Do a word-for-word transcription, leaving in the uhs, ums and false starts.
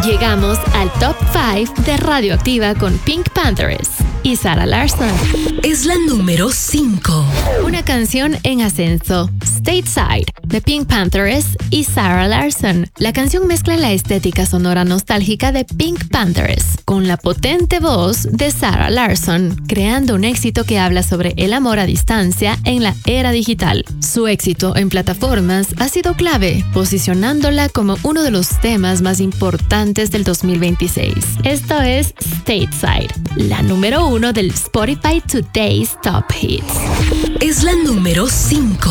Llegamos al Top cinco de Radioactiva con Pink Panthers y Sarah Larsson. Es la número cinco. Una canción en ascenso, Stateside, de Pink Panthers y Sarah Larsson. La canción mezcla la estética sonora nostálgica de Pink Panthers con la potente voz de Sarah Larsson, creando un éxito que habla sobre el amor a distancia en la era digital. Su éxito en plataformas ha sido clave, posicionándola como uno de los temas más importantes del dos mil veintiséis. Esto es Stateside, la número uno del Spotify Today's Top Hits. Es la número cinco.